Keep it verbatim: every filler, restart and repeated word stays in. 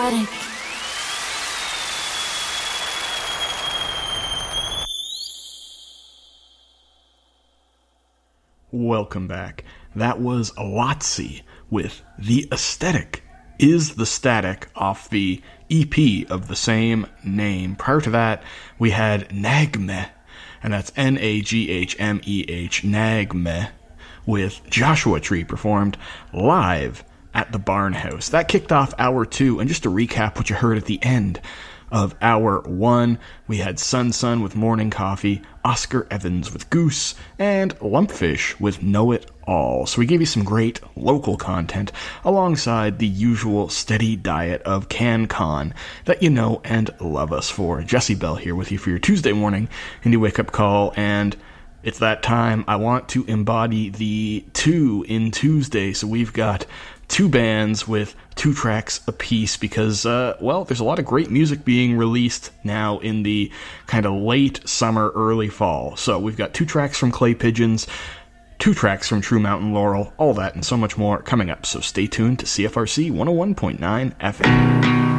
static. Welcome back. That was Lotzi with The Aesthetic Is the Static off the E P of the same name. Prior to that, we had Nagmeh, and that's N A G H M E H, Nagmeh, with Joshua Tree performed live at the Barnhouse. That kicked off hour two, and just to recap what you heard at the end of hour one, we had Sun Sun with Morning Coffee, Oscar Evans with Goose, and Lumpfish with Know It All. So we gave you some great local content alongside the usual steady diet of CanCon that you know and love us for. Jesse Bell here with you for your Tuesday morning indie wake-up call, and it's that time. I want to embody the two in Tuesday, so we've got two bands with two tracks apiece because, uh, well, there's a lot of great music being released now in the kind of late summer, early fall. So we've got two tracks from Clay Pigeons, two tracks from True Mountain Laurel, all that and so much more coming up. So stay tuned to C F R C one oh one point nine F M.